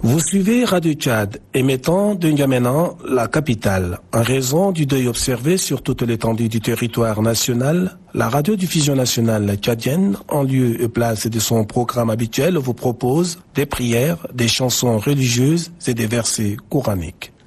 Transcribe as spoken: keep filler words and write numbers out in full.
Vous suivez Radio Tchad, émettant de N'Djamena, la capitale. En raison du deuil observé sur toute l'étendue du territoire national, la radiodiffusion nationale tchadienne, en lieu et place de son programme habituel, vous propose des prières, des chansons religieuses et des versets coraniques.